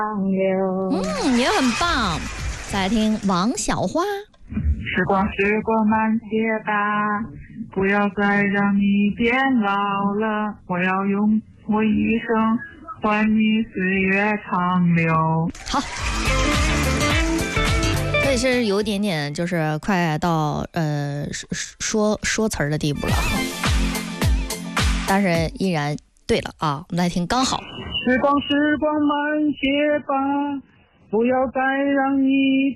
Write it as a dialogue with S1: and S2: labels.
S1: 也很棒。再来听王小花。
S2: 时光慢些吧，不要再让你变老了，我要用我一生换你岁月长流。
S1: 好，这也是有一点点就是快到说词儿的地步了，但是依然对了啊。我们来听刚好。
S2: 时光慢些吧，不要再让你